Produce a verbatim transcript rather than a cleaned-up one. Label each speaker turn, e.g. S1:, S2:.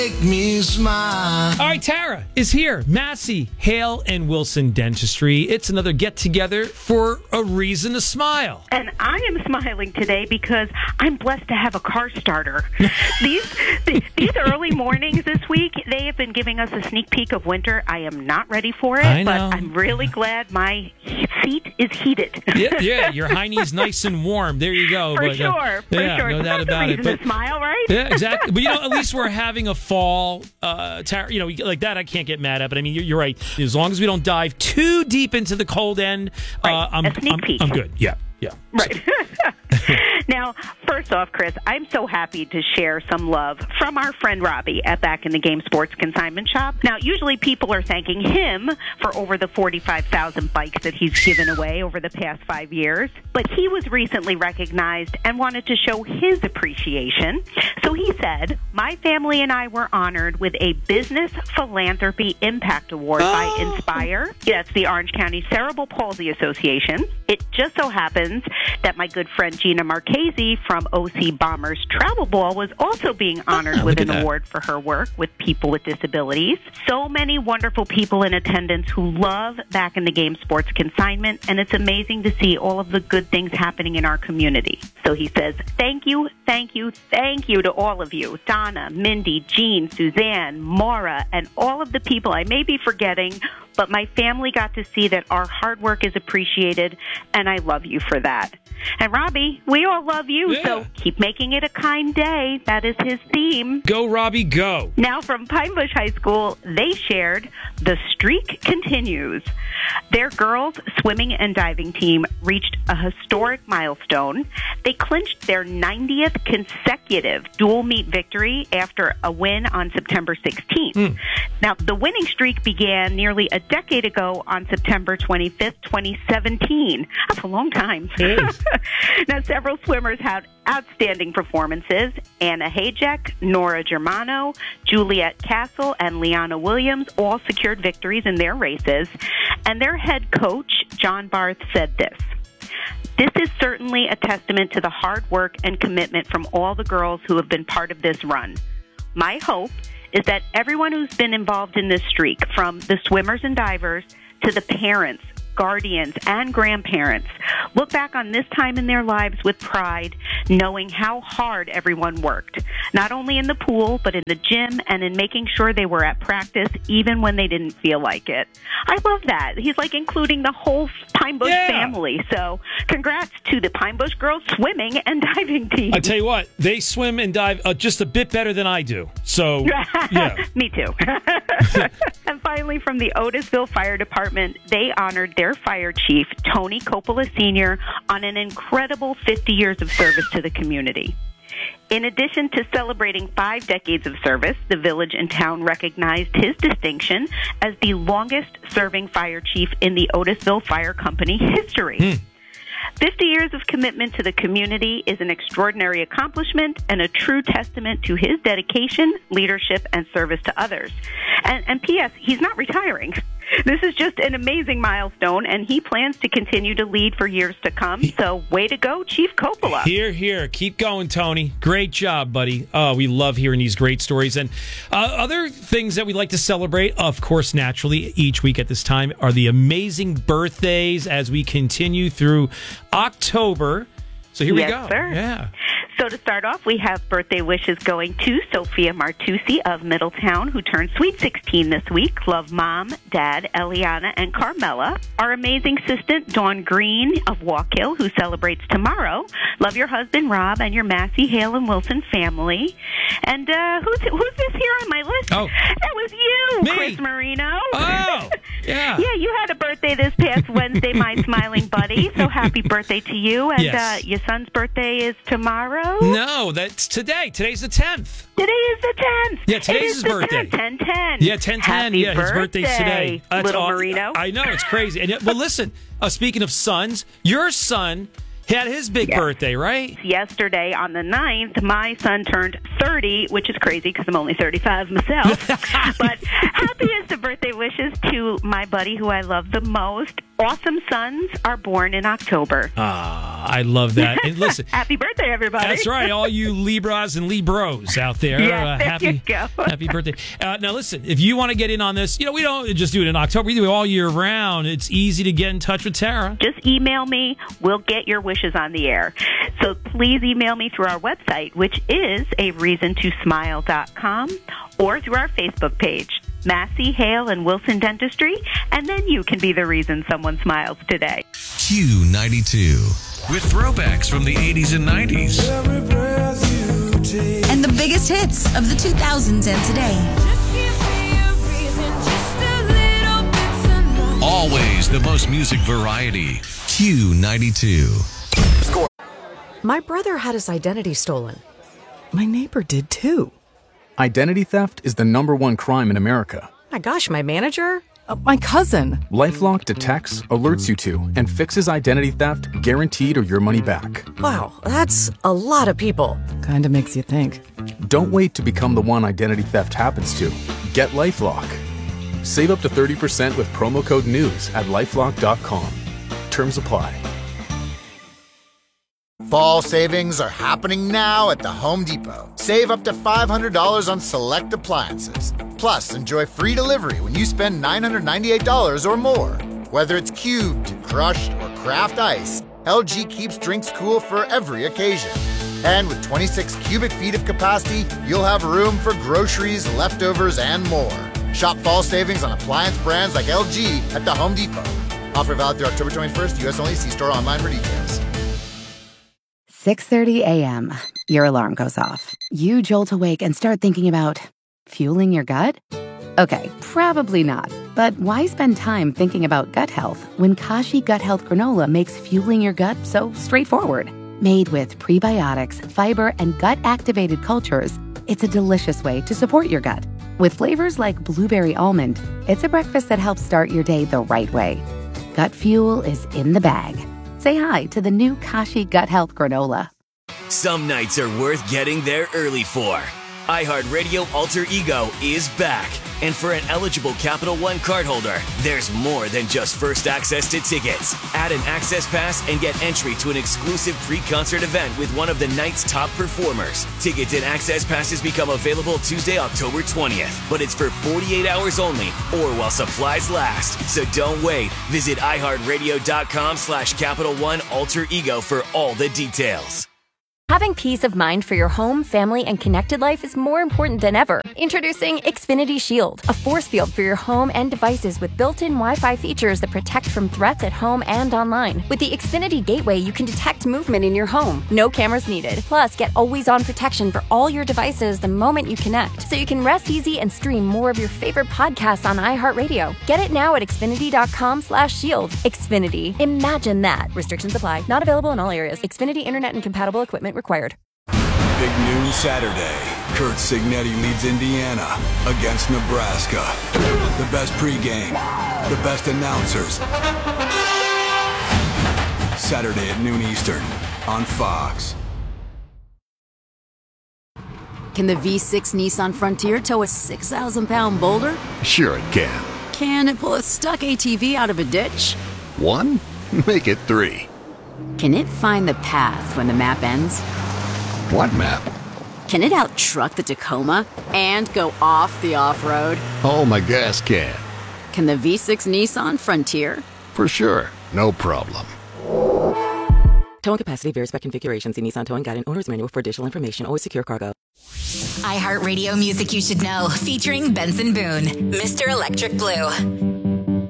S1: Make me smile.
S2: All right, Tara is here. Massey, Hale, and Wilson Dentistry. It's another get-together for a reason to smile.
S3: And I am smiling today because I'm blessed to have a car starter. these these early mornings this week, they have been giving us a sneak peek of winter. I am not ready for it,
S2: I
S3: but
S2: know.
S3: I'm really glad my seat is heated.
S2: Yeah, yeah, your hiney's nice and warm. There you go.
S3: For
S2: But, uh,
S3: sure, for
S2: yeah,
S3: sure.
S2: no
S3: So
S2: doubt
S3: that's
S2: about
S3: a
S2: it.
S3: reason
S2: But
S3: to smile, right?
S2: yeah, exactly. But you know, at least we're having a fall. Uh, Tara, you know, like that, I can't get mad at. But I mean, you're, you're right. As long as we don't dive too deep into the cold end,
S3: Right.
S2: uh, I'm,
S3: A sneak
S2: I'm,
S3: peek.
S2: I'm good. Yeah, yeah.
S3: Right. Now, first off, Chris, I'm so happy to share some love from our friend Robbie at Back in the Game Sports Consignment Shop. Now, usually people are thanking him for over the forty-five thousand bikes that he's given away over the past five years. But he was recently recognized and wanted to show his appreciation. So he said, my family and I were honored with a Business Philanthropy Impact Award
S2: Oh.
S3: by Inspire. That's the Orange County Cerebral Palsy Association. It just so happens that my good friend Gina Marchese from O C Bombers Travel Ball was also being honored
S2: Oh,
S3: with
S2: look
S3: an
S2: at that.
S3: award for her work with people with disabilities. So many wonderful people in attendance who love Back in the Game Sports Consignment, and it's amazing to see all of the good things happening in our community. So he says, thank you, thank you, thank you to all of you, Donna, Mindy, Jean, Suzanne, Maura, and all of the people I may be forgetting, but my family got to see that our hard work is appreciated, and I love you for that. And Robbie, we all love you,
S2: Yeah.
S3: so keep making it a kind day. That is his theme.
S2: Go, Robbie, go.
S3: Now from Pine Bush High School, they shared the streak continues. Their girls' swimming and diving team reached a historic milestone. They clinched their ninetieth consecutive dual meet victory after a win on September sixteenth.
S2: Mm.
S3: Now, the winning streak began nearly a decade ago on September twenty-fifth, twenty seventeen. That's a long time.
S2: It is.
S3: Now, several swimmers had outstanding performances. Anna Hajek, Nora Germano, Juliet Castle, and Liana Williams all secured victories in their races. And their head coach, John Barth, said this: this is certainly a testament to the hard work and commitment from all the girls who have been part of this run. My hope is that everyone who's been involved in this streak, from the swimmers and divers to the parents, guardians, and grandparents, look back on this time in their lives with pride, knowing how hard everyone worked, not only in the pool, but in the gym and in making sure they were at practice even when they didn't feel like it. I love that. He's like including the whole Pine Bush
S2: Yeah.
S3: family. So congrats to the Pine Bush girls swimming and diving team.
S2: I tell you what, they swim and dive uh, just a bit better than I do. So, yeah.
S3: Me too. And finally, from the Otisville Fire Department, they honored their fire chief, Tony Coppola Senior, on an incredible fifty years of service to the community. In addition to celebrating five decades of service, the village and town recognized his distinction as the longest-serving fire chief in the Otisville Fire Company history.
S2: Hmm.
S3: fifty years of commitment to the community is an extraordinary accomplishment and a true testament to his dedication, leadership, and service to others. And, and P S, he's not retiring. This is just an amazing milestone, and he plans to continue to lead for years to come. So way to go, Chief Coppola.
S2: Here, here. Keep going, Tony. Great job, buddy. Oh, we love hearing these great stories. And uh, other things that we like to celebrate, of course, naturally, each week at this time, are the amazing birthdays as we continue through October. So here
S3: Yes,
S2: we go.
S3: sir.
S2: Yeah.
S3: So to start off, we have birthday wishes going to Sophia Martucci of Middletown, who turned sweet sixteen this week. Love Mom, Dad, Eliana, and Carmela. Our amazing assistant, Dawn Green of Walk Hill, who celebrates tomorrow. Love your husband, Rob, and your Massey, Hale, and Wilson family. And uh, who's who's this here on my list?
S2: Oh.
S3: That was you,
S2: Me.
S3: Chris Marino.
S2: Oh, yeah.
S3: Yeah, you had a birthday this past Wednesday, my smiling buddy. So happy birthday to you. And
S2: Yes.
S3: uh, your son's birthday is tomorrow?
S2: No, that's today. Today's the tenth.
S3: Today is the tenth.
S2: Yeah, today's
S3: It is
S2: his
S3: the
S2: birthday.
S3: ten ten.
S2: Yeah, ten ten.
S3: Happy
S2: Yeah, his birthday's today. That's
S3: little
S2: aw-
S3: Marino.
S2: I know, it's crazy. And yet, well, listen, uh, speaking of sons, your son had his big
S3: Yeah.
S2: birthday, right?
S3: Yesterday on the ninth, my son turned thirty, which is crazy because I'm only thirty-five myself. But happiest of birthday wishes to my buddy who I love the most. Awesome sons are born in October.
S2: Ah, I love that. And listen,
S3: happy birthday, everybody.
S2: That's right, all you Libras and Libros out there.
S3: Yes,
S2: uh,
S3: there
S2: happy,
S3: you go.
S2: happy birthday. Uh, now, listen, if you want to get in on this, you know, we don't just do it in October. We do it all year round. It's easy to get in touch with Tara.
S3: Just email me. We'll get your wishes on the air. So please email me through our website, which is a reason to smile dot com, or through our Facebook page, Massey, Hale, and Wilson Dentistry, and then you can be the reason someone smiles today.
S1: Q ninety-two.
S4: With throwbacks from the eighties and nineties.
S5: And the biggest hits of the two thousands and today.
S4: Always the most music variety.
S1: Q ninety-two.
S6: My brother had his identity stolen. My neighbor did too.
S7: Identity theft is the number one crime in America.
S6: My gosh, my manager? Uh, my cousin.
S7: LifeLock detects, alerts you to, and fixes identity theft guaranteed or your money back.
S6: Wow, that's a lot of people. Kinda makes you think.
S7: Don't wait to become the one identity theft happens to. Get LifeLock. Save up to thirty percent with promo code NEWS at lifelock dot com. Terms apply.
S8: Fall savings are happening now at the Home Depot. Save up to five hundred dollars on select appliances. Plus, enjoy free delivery when you spend nine hundred ninety-eight dollars or more. Whether it's cubed, crushed, or craft ice, L G keeps drinks cool for every occasion. And with twenty-six cubic feet of capacity, you'll have room for groceries, leftovers, and more. Shop fall savings on appliance brands like L G at the Home Depot. Offer valid through October twenty-first, U S only. See store online for details.
S9: six thirty a.m. Your alarm goes off. You jolt awake and start thinking about fueling your gut? Okay, probably not. But why spend time thinking about gut health when Kashi Gut Health Granola makes fueling your gut so straightforward? Made with prebiotics, fiber, and gut-activated cultures, it's a delicious way to support your gut. With flavors like blueberry almond, it's a breakfast that helps start your day the right way. Gut fuel is in the bag. Say hi to the new Kashi Gut Health Granola.
S10: Some nights are worth getting there early for. iHeartRadio Alter Ego is back. And for an eligible Capital One cardholder, there's more than just first access to tickets. Add an access pass and get entry to an exclusive pre-concert event with one of the night's top performers. Tickets and access passes become available Tuesday, October twentieth. But it's for forty-eight hours only, or while supplies last. So don't wait. Visit iHeartRadio.com slash Capital One Alter Ego for all the details.
S11: Having peace of mind for your home, family, and connected life is more important than ever. Introducing Xfinity Shield, a force field for your home and devices with built-in Wi-Fi features that protect from threats at home and online. With the Xfinity Gateway, you can detect movement in your home. No cameras needed. Plus, get always-on protection for all your devices the moment you connect, so you can rest easy and stream more of your favorite podcasts on iHeartRadio. Get it now at Xfinity.com slash shield. Xfinity. Imagine that. Restrictions apply. Not available in all areas. Xfinity Internet and compatible equipment required.
S12: Big noon Saturday. Kurt Signetti leads Indiana against Nebraska. The best pregame, the best announcers. Saturday at noon Eastern on Fox.
S13: Can the V six Nissan Frontier tow a six thousand pound boulder?
S14: Sure it can.
S13: Can it pull a stuck A T V out of a ditch?
S14: One? Make it three.
S13: Can it find the path when the map ends?
S14: What map?
S13: Can it out-truck the Tacoma and go off the off-road?
S14: Oh, my gas can.
S13: Can the V six Nissan Frontier?
S14: For sure. No problem.
S15: Towing capacity varies by configuration. See Nissan Towing Guide and Owner's Manual for additional information. Always secure cargo.
S5: iHeartRadio Music You Should Know, featuring Benson Boone, Mister Electric Blue.